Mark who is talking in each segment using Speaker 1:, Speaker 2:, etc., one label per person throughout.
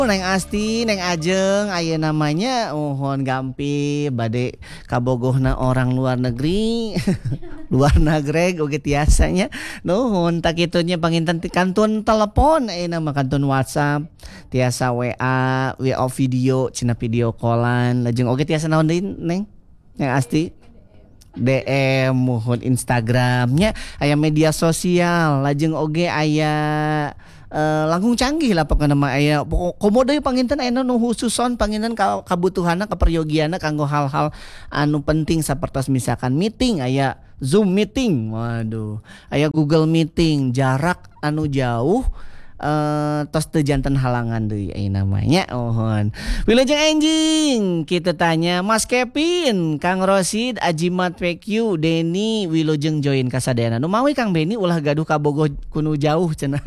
Speaker 1: Neng Asti, Neng Ajeng, aya namanya mohon gampi bade kabogohna orang luar negeri. Luar negeri oge tiasanya. Nuhun tak kitunya panginten kantun telepon nama kantun WhatsApp, tiasa WA, WA video, cina video callan. Lajeng oge tiasa naon deui Neng? Neng Asti? DM mohon Instagramnya aya media sosial lajeng oge aya langkung canggih lah pokoknya nama aya komodo panginten aya nu khususon panginten kabutuhanna kaperyogianna kanggo hal-hal anu penting sapertos misalkan meeting aya Zoom meeting, waduh aya Google meeting jarak anu jauh tos teu janten halangan deui namanya ohon. Wilujeng enjing kita tanya Mas Kevin, Kang Rosid, Ajimat PQ, Denny, Wilujeng join kasadayana. Nu mawi Kang Beni ulah gaduh kabogoh kuno jauh cenah.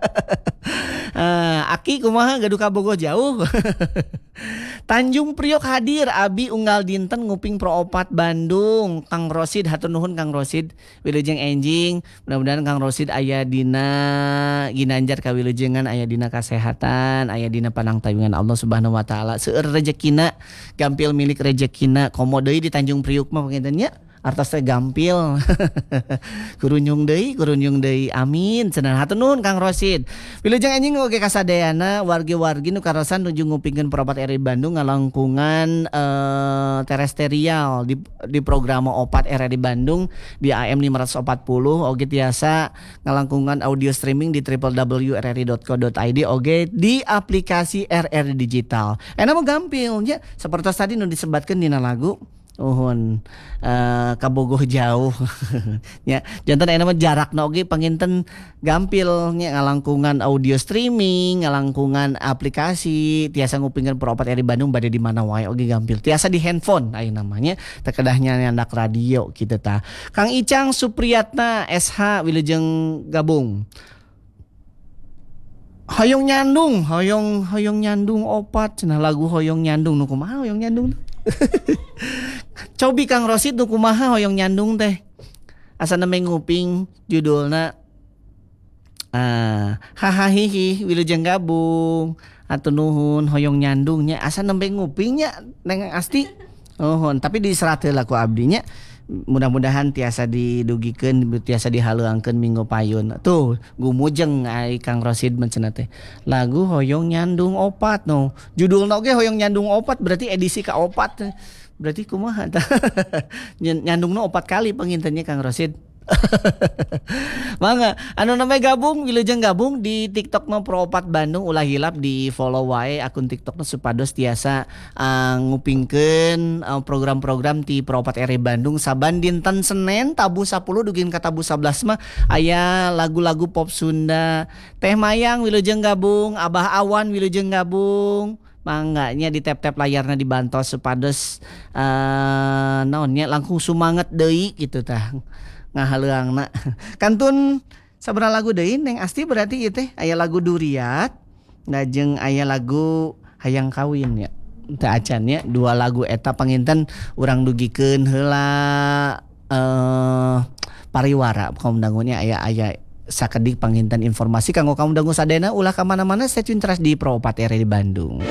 Speaker 1: Aki kumaha gaduh kabogoh jauh. Tanjung Priok hadir Abi unggal dinten nguping Pro 4 Bandung. Kang Rosid hatur nuhun Kang Rosid. Wilujeng enjing, mudah-mudahan Kang Rosid aya dina ginanjar ka wilujengan, aya dina kasehatan, aya dina panangtayungan Allah Subhanahu wa taala. Seueur rezekina gampil milik rezekina. Komo deui di Tanjung Priok mah panginten nya. Artos teh gampil. Kurunyung deui amin cenah hatur nuhun Kang Rosid. Wilujeng anjing oge kasadayana wargi-wargi nu karosan nuju ngupingkeun Propat RRI Bandung ngalangkungan terestrial di program opat RRI Bandung di AM 540 oge tiasa ngalangkungan audio streaming di www.rri.co.id oge di aplikasi RRI Digital. Mah gampil nya sapertos tadi nu disebatkeun dina lagu. Uhun kabogoh jauh ya jantan mah jarakna oge panginten gampil nya ngalangkungan audio streaming ngalangkungan aplikasi tiasa ngupingkeun Pro 4 RRI Bandung bade di mana wae oge gampil tiasa di handphone aya namanya teu kedahnya nyandak radio kitu tah. Kang Icang Supriyatna SH wilujeng gabung hoyong nyandung opat cenah lagu hoyong nyandung nu kumaha hoyong nyandung Cobi Kang Rosid nu kumaha hoyong nyandung teh asana nguping judulna hahahihi wilujeng gabung atuh nuhun hoyong nyandungnya asa nembe ngupingnya Neng Asti ohon tapi diserat heula ku abdinya mudah-mudahan tiasa didugikeun tiasa dihaleuangkeun minggu payun tuh gumujeng ai Kang Rosid mencenah teh lagu hoyong nyandung opat no judulna oge hoyong nyandung opat berarti edisi ka-4 berarti kumaha nyandungna 4 kali pengintennya Kang Rosid. Mangga anu namanya gabung wilujeng gabung di TikTokna Pro 4 Bandung ulah hilap di follow wae akun TikTokna supados tiasa ngupingkeun program-program ti Pro 4 RRI Bandung saban dinten Senin tabu 10 dugin ka tabu 11 mah aya lagu-lagu pop Sunda. Teh Mayang wilujeng gabung, Abah Awan wilujeng gabung. Mangganya di tap-tap layarna dibantos supados naonnya langkung sumanget deui kitu tah ngahaleuangna. Kantun sabaraha lagu deui Neng Asti berarti ieu teh aya lagu Duriat ngajeng aya lagu Hayang Kawin ya. Teu acan nya dua lagu eta panginten urang dugikeun heula pariwara kaum dangunya aya sakedik panginten informasi kanggo kaum dangu sadayana ulah ka mana-mana stay tune terus di Pro 4 RRI Bandung.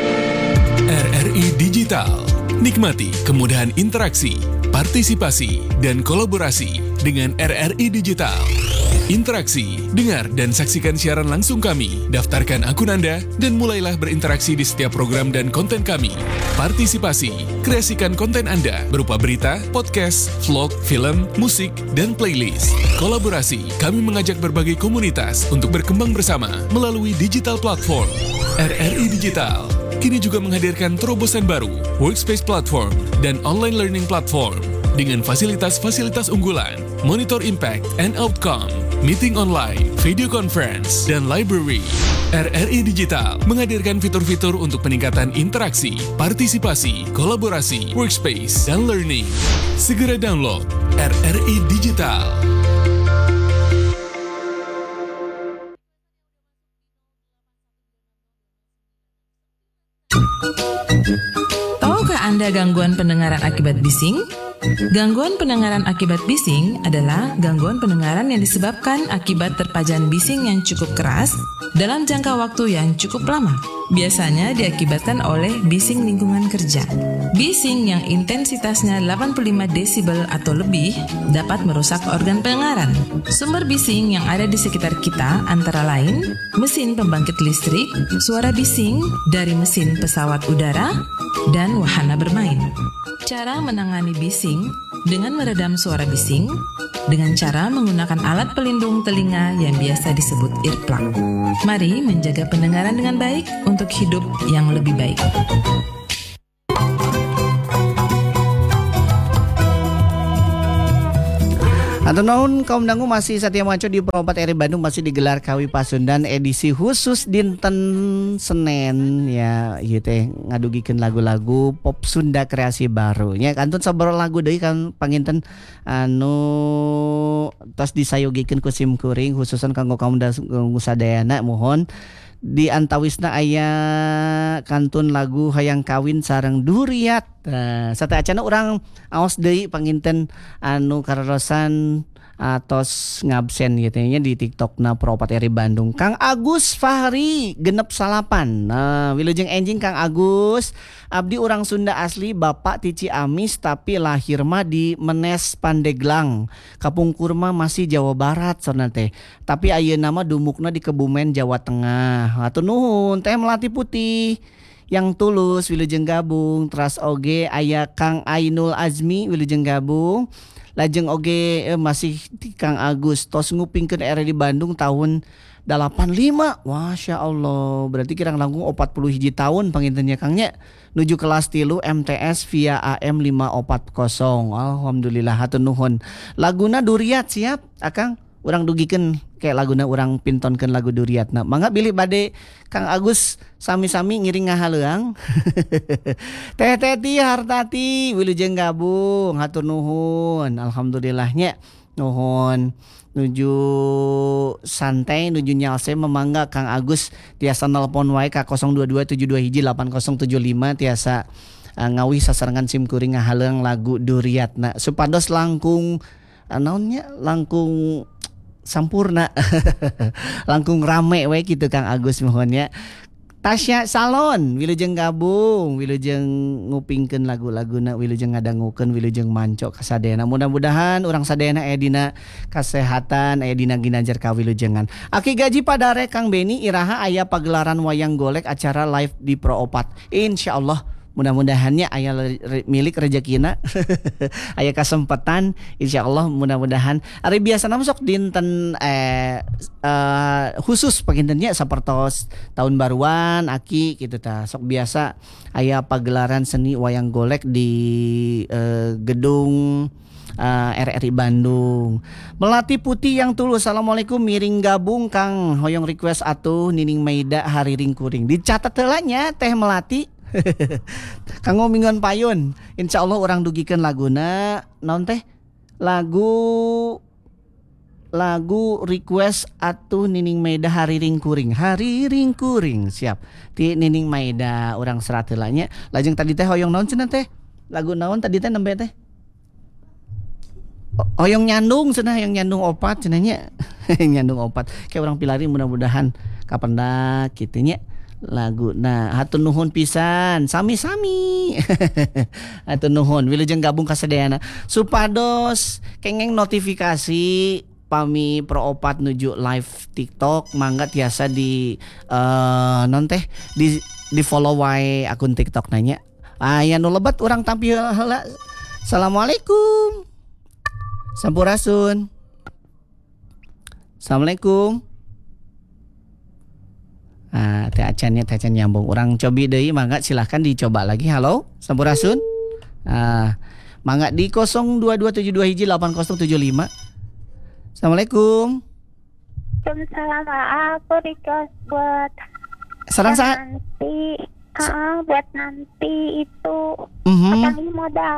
Speaker 2: RRI Digital. Nikmati kemudahan interaksi, partisipasi, dan kolaborasi dengan RRI Digital. Interaksi, dengar dan saksikan siaran langsung kami. Daftarkan akun Anda dan mulailah berinteraksi di setiap program dan konten kami. Partisipasi, kreasikan konten Anda berupa berita, podcast, vlog, film, musik, dan playlist. Kolaborasi, kami mengajak berbagai komunitas untuk berkembang bersama melalui digital platform. RRI Digital kini juga menghadirkan terobosan baru, workspace platform, dan online learning platform dengan fasilitas-fasilitas unggulan, monitor impact and outcome, meeting online, video conference, dan library. RRI Digital menghadirkan fitur-fitur untuk peningkatan interaksi, partisipasi, kolaborasi, workspace, dan learning. Segera download RRI Digital.
Speaker 3: Tahukah Anda gangguan pendengaran akibat bising? Gangguan pendengaran akibat bising adalah gangguan pendengaran yang disebabkan akibat terpajan bising yang cukup keras dalam jangka waktu yang cukup lama. Biasanya diakibatkan oleh bising lingkungan kerja. Bising yang intensitasnya 85 desibel atau lebih dapat merusak organ pendengaran. Sumber bising yang ada di sekitar kita antara lain mesin pembangkit listrik, suara bising dari mesin pesawat udara, dan wahana bermain. Cara menangani bising dengan meredam suara bising dengan cara menggunakan alat pelindung telinga yang biasa disebut earplug. Mari menjaga pendengaran dengan baik untuk hidup yang lebih baik.
Speaker 1: Atau naon kaum dangu masih Satya Maco di Pro4 RRI Bandung masih digelar Kawi Pasundan edisi khusus dinten Senin ya ieu teh ngadugikeun lagu-lagu pop Sunda kreasi baru nya kantun sabaraha lagu deui kan panginten anu tos disayogikeun ku sim kuring khususan kanggo kaum dangu sadayana mohon di antawisna aya kantun lagu hayang kawin sareng Duriat. Sateacana urang aos deui panginten anu karosan atos ngabsen gitu nya di TikTokna Pro4 RRI Bandung. Kang Agus Fahri genep salapan. Nah, wilujeng enjing Kang Agus. Abdi urang Sunda asli Bapak ti Ciamis tapi lahir mah di Menes Pandeglang. Kapungkur mah masih Jawa Barat sona teh. Tapi ayeuna mah dumukna di Kebumen Jawa Tengah. Hatur nuhun Teh Melati Putih yang tulus wilujeng gabung. Teras oge aya Kang Ainul Azmi wilujeng gabung. Lajeng oge masih di Kang Agus tos ngupingkeun RRI Bandung tahun 85. Masya Allah berarti kirang langkung 41 tahun pangintennya Kangnya nuju kelas 3 MTS via AM 540. Alhamdulillah hatur nuhun. Laguna Duriat siap Akang urang dugikeun kayak laguna urang pintonkeun lagu Duriatna. Mangga bilih bade Kang Agus sami-sami ngiring ngahaleuang. Teh Teti Hartati wilujeng gabung hatur nuhun. Alhamdulillahnya nuhun nuju santai nuju nyalse memangga Kang Agus tiasa nelpon wae ka 02272180075 tiasa ngawih sasarengan sim kuring ngahaleuang lagu Duriatna supados langkung naonnya langkung sampurna langkung rame we gitu Kang Agus mohonnya. Tasya Salon wilujeng gabung wilujeng ngupingkeun lagu-laguna wilujeng ngadangukeun wilujeng manco kasadayana mudah-mudahan urang sadayana aya dina kasehatan aya dina ginanjar kawilujengan. Aki gaji padare Kang Beni iraha aya pagelaran wayang golek acara live di Pro4 insyaallah. Mudah-mudahannya aya milik rezekina aya kesempatan insyaallah mudah-mudahan ari biasana sok dinten khusus pakintennya sapertos tahun baruan aki gitu tah sok biasa aya pagelaran seni wayang golek di gedung RRI Bandung. Melati Putih yang tulus assalamualaikum miring gabung Kang hoyong request atuh Nining Maida hariring kuring dicatat heula nya Teh Melati. Kanggo mingguan payun insyaallah orang dugikeun laguna naon teh lagu request atuh Nining Maida hariring kuring siap ti Nining Maida urang serat heula nya. Lajeng tadi teh hoyong naon cenah teh lagu naon tadi teh nembe teh hoyong nyandung cenah yang nyandung opat cenah nya nyandung opat kayak urang pilari mudah-mudahan kapendak kitu nya lagu. Nah, hatur nuhun pisan sami-sami. Hatur nuhun wilujeng gabung kasadayana supados kengeng notifikasi pami Pro4 nuju live TikTok mangga tiasa di non teh di follow wae akun TikTok nanya. Aya nu lebat urang tampil heula. Assalamualaikum. Sampurasun. Assalamualaikum. Teh Acan nyambung. Urang cobi deui mangga silahkan dicoba lagi. Halo, sampurasun. Mangga di 02272180075. Assalamualaikum.
Speaker 4: Waalaikumsalam. Aku request buat
Speaker 1: sarang saat
Speaker 4: nanti. Buat nanti itu kapanggih modal.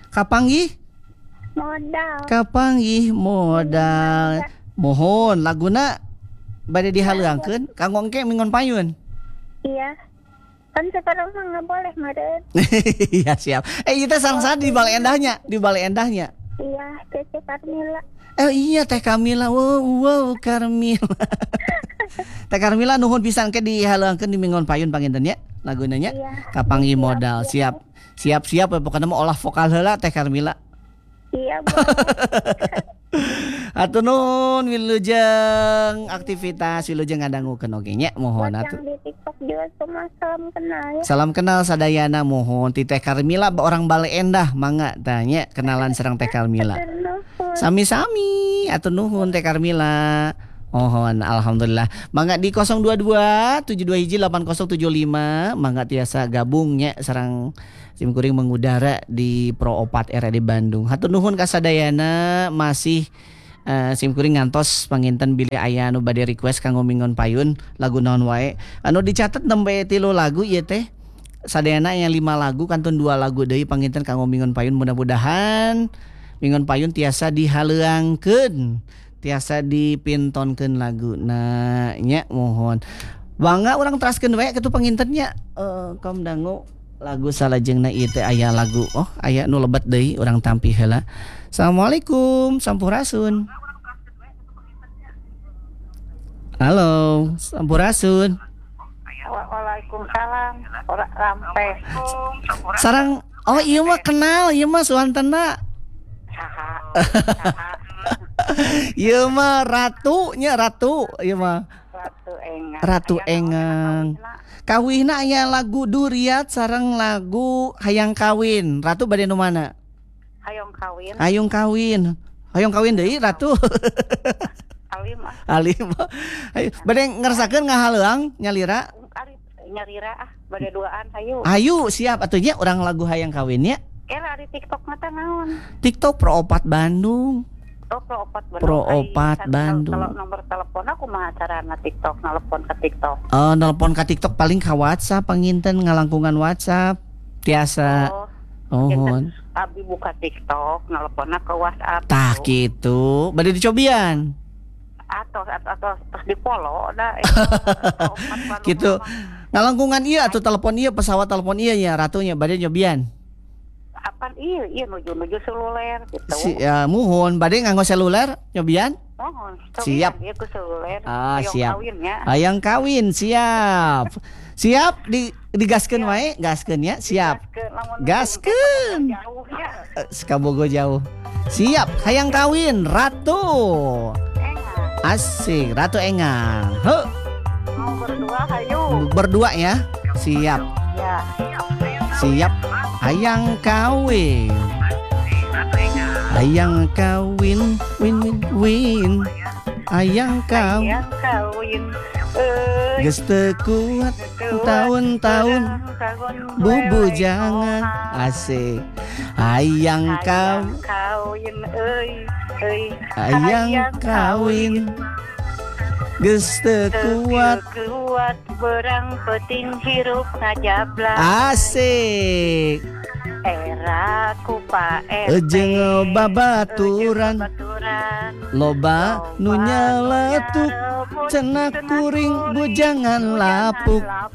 Speaker 4: Kapanggih modal.
Speaker 1: Mohon laguna bade dihaleuangkeun kanggo engke mingon payun.
Speaker 4: Iya. Kan sekarang mah nggak boleh meren.
Speaker 1: Iya siap. Kita sarang-sarang di Balai Endahnya.
Speaker 4: Iya, Teh Carmila.
Speaker 1: Iya Teh Kamila. Wow Carmila. Teh Carmila nuhun pisan ke dihaleungkeun di Mingon Payun panginten nya laguna nya.
Speaker 4: Iya.
Speaker 1: Kapanggi modal. Siap pokoknya mah olah vokal heula Teh Carmila.
Speaker 4: Iya, boleh.
Speaker 1: Atuh nuhun wilujeng aktivitas wilujeng ngadangukeun oge nya mohon
Speaker 4: Buat
Speaker 1: atuh.
Speaker 4: yang di TikTok juga cuma salam kenal ya.
Speaker 1: Salam kenal sadayana mohon ti Teh Carmila orang Balai Endah mangga tanya kenalan sareng Teh Carmila.
Speaker 4: Nuhun.
Speaker 1: Sami-sami atuh nuhun Teh Carmila. Mohon alhamdulillah. Mangga di 022 72 hiji 8075 mangga tiasa gabungnya sareng Sim Kuring mengudara di Pro 4 RRI Bandung. Hatur nuhun ka sadayana masih Sim Kuring ngantos panginten bilih aya anu bade request kanggo Mingon Payun lagu naon wae. Anu dicatet nembe 3 lagu ieu teh. Sadayana aya 5 lagu kantun 2 lagu deui panginten kanggo Mingon Payun mudah-mudahan Mingon Payun tiasa dihaleuangkeun, tiasa dipintonkeun laguna nya mohon. Bangga urang teraskeun wae kitu panginten nya. Kaum dangu lagu salajengna ieu teh aya lagu aya nu lebat deui urang tampi heula. Assalamualaikum sampurasun. Halo sampurasun.
Speaker 4: Waalaikumsalam. Ora rampe.
Speaker 1: Sarang ieu mah kenal ieu mah suantena. Ieu mah ratu ieu mah Ratu Engang. Kawihna aya lagu Duriat sareng lagu Hayang Kawin. Ratu bade nu mana? Hayang Kawin deui Ratu. Alim. Bade ngeresakeun ngahaleuang nyalira?
Speaker 4: Nyarira bade duaan hayu.
Speaker 1: Ayu siap atuh nya urang lagu Hayang Kawin nya.
Speaker 4: Kira di TikTok mah teh naon?
Speaker 1: TikTok Pro 4 Bandung. Pro 4 Bandung.
Speaker 4: Kalau nomor telepon aku mah carana TikTok, nelpon ke TikTok.
Speaker 1: Nelpon ke TikTok paling ka WhatsApp panginten ngalangkungan WhatsApp. Tiasa.
Speaker 4: Abi buka TikTok, nelponna ke WhatsApp.
Speaker 1: Tah kitu. Bade dicobian.
Speaker 4: Atau terus di-follow da.
Speaker 1: Gitu. Ngalangkungan ieu atuh telepon ieu pesawat telepon ieu nya ratunya bade nyobian.
Speaker 4: Apaan iya nuju seluler gitu.
Speaker 1: Muhun bade nganggo seluler nyobian?
Speaker 4: Mohon.
Speaker 1: Siap.
Speaker 4: Dia ke seluler.
Speaker 1: Siap.
Speaker 4: Kawinnya.
Speaker 1: Hayang kawin siap. Siap digaskeun wae, gaskeun ya. Siap. Gaskeun. Sekabogo jauh. Siap, hayang kawin Ratu. Asik, Ratu Engang.
Speaker 4: Mau berdua hayu.
Speaker 1: Berdua ya. Siap.
Speaker 4: Ya.
Speaker 1: Siap. Hayang kawin. Hayang kawin, win. Hayang kawin. Geus teu kuat tahun-tahun bubu jangan asik. Hayang kawin euy. Hayang kawin. Geus teu kuat
Speaker 4: berang penting hirup ngajabla.
Speaker 1: Asik.
Speaker 4: Era ku pae
Speaker 1: Jeung babaturan loba nu nyeletuk cenah kuring bujangan lapuk.